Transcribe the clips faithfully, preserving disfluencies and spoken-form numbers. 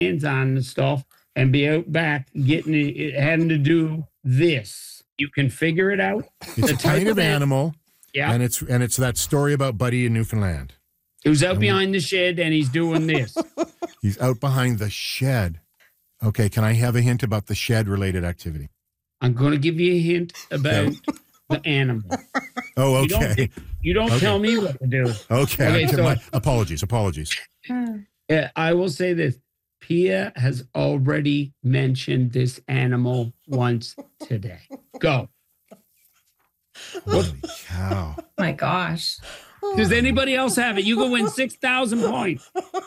hands on the stuff and be out back getting it, it having to do this. You can figure it out. It's a kind of animal. Yeah. And it's and it's that story about Buddy in Newfoundland. He was out behind the shed and he's doing this. He's out behind the shed. Okay, can I have a hint about the shed-related activity? I'm going to give you a hint about the animal. Oh, okay. You don't, you don't okay. tell me what to do. Okay. okay so, my, apologies, apologies. Yeah, I will say this. Pia has already mentioned this animal once today. Go. Holy cow. My gosh. Does anybody else have it? You go win six thousand points.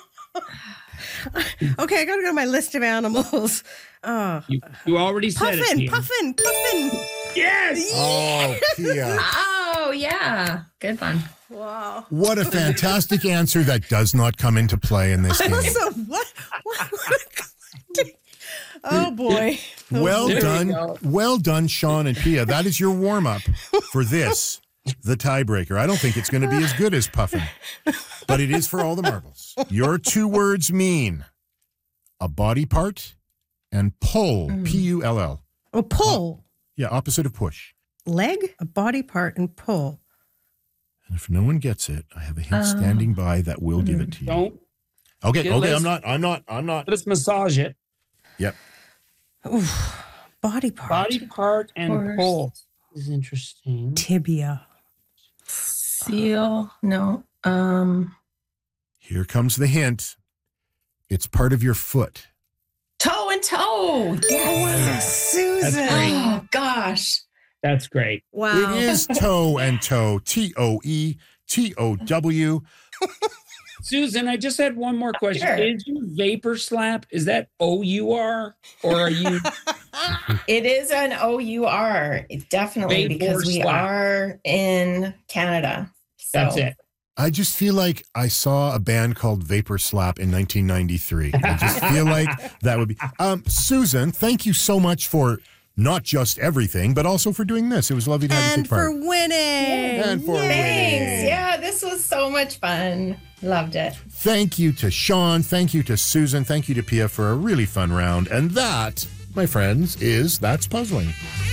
Okay, I got to go to my list of animals. Oh. You, you already said puffin, it. Puffin, puffin, puffin. Yes. Oh, Pia. Oh, yeah. Good one. Wow. What a fantastic answer that does not come into play in this game. Also, what? what, what oh, boy. Oh, well boy. done. Well done, Sean and Pia. That is your warm-up for this, the tiebreaker. I don't think it's going to be as good as Puffin, but it is for all the marbles. Your two words mean a body part and pull, Mm. P U L L. Oh, pull. Uh, yeah, opposite of push. Leg, a body part, and pull. And if no one gets it, I have a hint standing by that will give it to you. Don't. Okay, Get okay, less- I'm not, I'm not, I'm not. Let's massage it. Yep. Oof. Body part. Body part and Horse. pull is interesting. Tibia. Seal. No. Um. Here comes the hint. It's part of your foot. Toe and toe. Yes. Susan. great. Oh, gosh. That's great. Wow. It is toe and toe, T O E T O W. Susan, I just had one more question. Sure. Is your vapor slap, is that O U R or are you? It is an O U R. Definitely, Vapor because we slap. are in Canada. So. That's it. I just feel like I saw a band called Vapor Slap in nineteen ninety-three. I just feel like that would be. Um, Susan, thank you so much for not just everything, but also for doing this. It was lovely to have you And take part. for winning. And for Thanks. winning. Yeah, this was so much fun. Loved it. Thank you to Sean. Thank you to Susan. Thank you to Pia for a really fun round. And that, my friends, is That's Puzzling.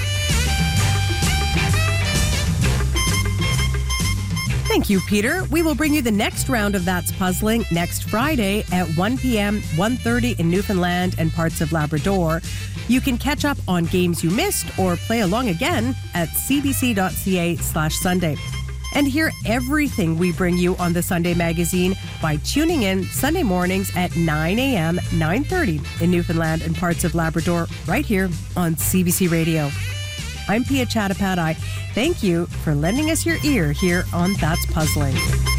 Thank you, Peter. We will bring you the next round of That's Puzzling next Friday at one p.m., one thirty in Newfoundland and parts of Labrador. You can catch up on games you missed or play along again at cbc.ca slash Sunday. And hear everything we bring you on the Sunday Magazine by tuning in Sunday mornings at nine a.m., nine thirty in Newfoundland and parts of Labrador, right here on C B C Radio. I'm Pia Chattopadhyay. Thank you for lending us your ear here on That's Puzzling.